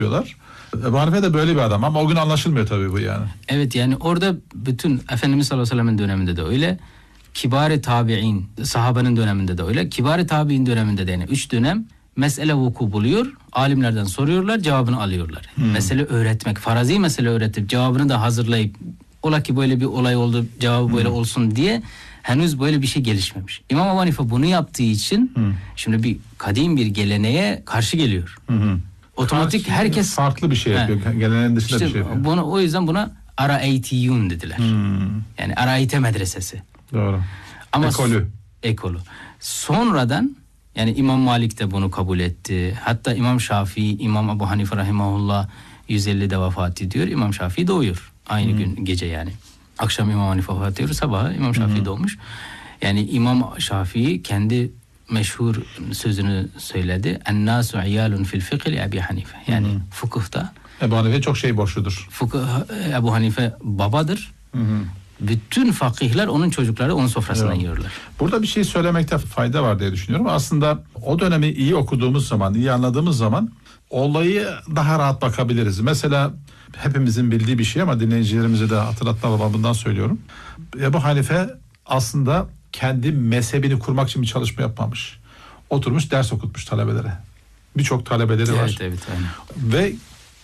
diyorlar. Ebu Hanife de böyle bir adam ama o gün anlaşılmıyor tabii bu yani. Evet, yani orada bütün Efendimiz sallallahu aleyhi ve sellem'in döneminde de öyle. Kibar-ı tabi'in, sahabenin döneminde de öyle. Kibar-ı tabi'in döneminde de yani 3 dönem mesele vuku buluyor. Alimlerden soruyorlar, cevabını alıyorlar. Mesele öğretmek, farazi mesele öğretip cevabını da hazırlayıp ola ki böyle bir olay oldu, cevabı böyle olsun diye henüz böyle bir şey gelişmemiş. İmam Ebu Hanife bunu yaptığı için şimdi bir kadim bir geleneğe karşı geliyor. Otomatik herkes farklı bir şey yapıyor. Geleneğin dışında işte bir şey yapıyor. O yüzden buna Araeytiyun dediler. Yani Araeyte medresesi. Doğru. Ama Ekolü. Sonradan yani İmam Malik de bunu kabul etti. Hatta İmam Şafii, İmam Ebu Hanife rahimahullah 150'de vefat ediyor. İmam Şafii doğuyor. Aynı gün gece yani. Akşam İmam Hanife vefat ediyor. Sabah İmam Şafii doğmuş. Yani İmam Şafii kendi meşhur sözünü söyledi. En-nâsu iyâlun fil fiqh li Ebi Hanife. Yani fıkıhta Ebu Hanife çok şey borçludur. Ebu Hanife babadır. Bütün fakihler onun çocukları onun sofrasına yiyorlar. Burada bir şey söylemekte fayda var diye düşünüyorum. Aslında o dönemi iyi okuduğumuz zaman, iyi anladığımız zaman olayı daha rahat bakabiliriz. Mesela hepimizin bildiği bir şey ama dinleyicilerimize de hatırlatma babamından söylüyorum. Ebu Hanife aslında kendi mezhebini kurmak için bir çalışma yapmamış. Oturmuş ders okutmuş talebelere. Birçok talebeleri var. Evet, aynen. Ve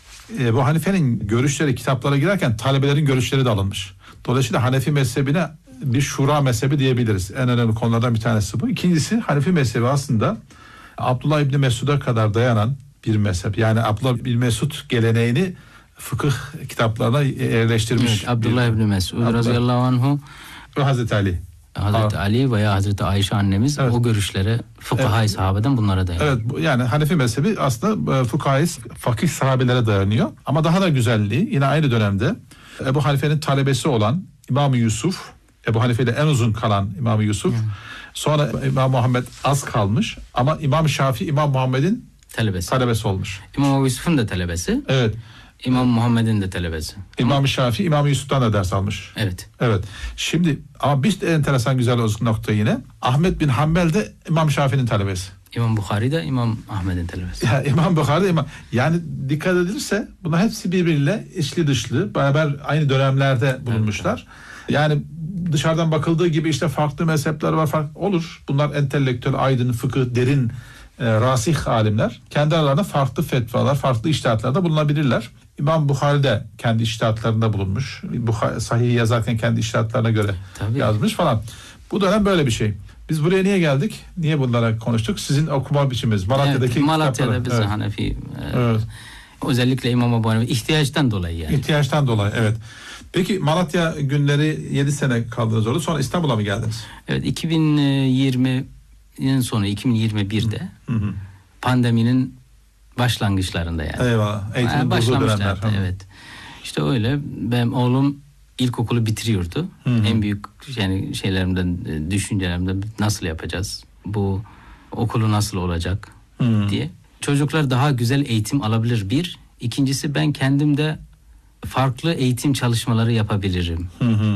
Ebu Hanife'nin görüşleri kitaplara girerken talebelerin görüşleri de alınmış. Dolayısıyla Hanefi mezhebine bir şura mezhebi diyebiliriz. En önemli konulardan bir tanesi bu. İkincisi Hanefi mezhebi aslında Abdullah İbni Mesud'a kadar dayanan bir mezhep. Yani Abdullah İbni Mesud geleneğini fıkıh kitaplarına yerleştirmiş. Evet, Abdullah İbni Mesud radıyallahu anhu ve Hazreti Ali. Hazreti Ali veya Hazreti Ayşe annemiz o görüşlere fıkıh-ı sahabeden bunlara dayanıyor. Evet, yani Hanefi mezhebi aslında fakih sahabelere dayanıyor. Ama daha da güzelliği yine aynı dönemde Ebu Hanife'nin talebesi olan İmam-ı Yusuf, Ebu Hanife ile en uzun kalan İmam-ı Yusuf, sonra İmam Muhammed az kalmış ama İmam Şafii İmam Muhammed'in talebesi olmuş. İmam Yusuf'un da talebesi. Evet. İmam Muhammed'in de talebesi. İmam Şafii İmam Yusuf'tan da ders almış. Evet. Şimdi ama bir enteresan güzel nokta yine. Ahmet bin Hanbel de İmam Şafii'nin talebesi. İmam Bukhari de İmam Ahmed'in talebesi. Ya, İmam Bukhari de yani dikkat edilirse bunlar hepsi birbiriyle içli dışlı beraber aynı dönemlerde bulunmuşlar. Evet. Yani dışarıdan bakıldığı gibi işte farklı mezhepler var, olur. Bunlar entelektüel, aydın, fıkıh, derin, rasih alimler. Kendi aralarında farklı fetvalar, farklı içtihatlarda bulunabilirler. İmam Bukhari de kendi içtihatlarında bulunmuş. Sahih yazarken kendi içtihatlarına göre yazmış falan. Bu dönem böyle bir şey. Biz buraya niye geldik? Niye bunlara konuştuk? Sizin okuma biçiminiz. Malatya'da biz Hanefi. Özellikle İmam Ebu Hanife ihtiyaçtan dolayı yani. İhtiyaçtan dolayı, evet. Peki Malatya günleri 7 sene kaldınız orada. Sonra İstanbul'a mı geldiniz? Evet, 2020'nin sonu 2021'de pandeminin başlangıçlarında yani. Eyvallah. Eğitimin durduğu dönemler. Evet. İşte öyle. Benim oğlum ilkokulu bitiriyordu. En büyük yani şeylerimden, düşüncelerimden nasıl yapacağız? Bu okulu nasıl olacak diye. Çocuklar daha güzel eğitim alabilir bir. İkincisi ben kendim de farklı eğitim çalışmaları yapabilirim.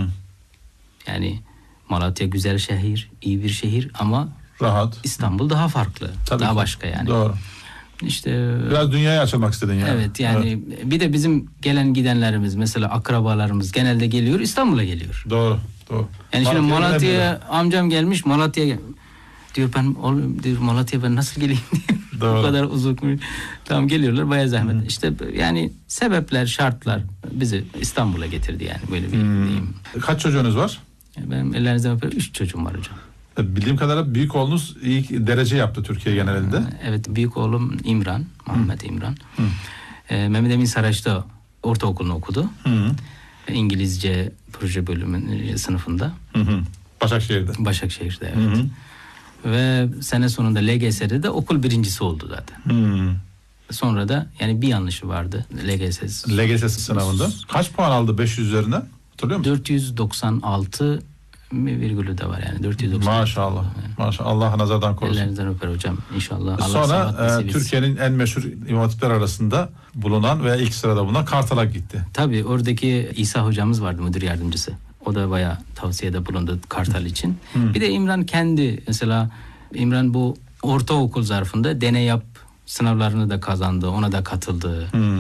Yani Malatya güzel şehir, iyi bir şehir ama rahat. İstanbul daha farklı. Tabii daha ki. Başka yani. Doğru. İşte biraz dünyaya açılmak istedin yani. Evet yani bir de bizim gelen gidenlerimiz mesela akrabalarımız genelde geliyor, İstanbul'a geliyor. Doğru. Yani şimdi Malatya'ya amcam gelmiş, Malatya'ya diyor ben diyor Malatya'ya ben nasıl geleyim diyor. Bu kadar uzun. Tamam geliyorlar bayağı zahmet. İşte yani sebepler, şartlar bizi İstanbul'a getirdi yani böyle bir diyeyim. Kaç çocuğunuz var? Benim ellerinizden öperim 3 çocuğum var hocam. Bildiğim kadarıyla büyük oğlunuz iyi derece yaptı Türkiye genelinde. Evet, büyük oğlum İmran, Muhammed İmran. Mehmet Emin Saraç'ta ortaokulunu okudu. İngilizce proje bölümü sınıfında. Başakşehir'de evet. Ve sene sonunda LGS'de de okul birincisi oldu zaten. Sonra da yani bir yanlışı vardı LGS sınavında. Kaç puan aldı 500 üzerine? Hatırlıyor musun? 496 virgülü de var yani 490. Maşallah. Yani. Maşallah. Allah nazardan korusun. Ellerinizden öper hocam inşallah. Allah sonra Türkiye'nin en meşhur imam hatipler arasında bulunan ve ilk sırada bulunan Kartal'a gitti. Tabii oradaki İsa hocamız vardı, müdür yardımcısı. O da bayağı tavsiyede bulundu Kartal için. Bir de İmran kendi mesela İmran bu ortaokul zarfında deney yap Sınavlarını da kazandı, ona da katıldı.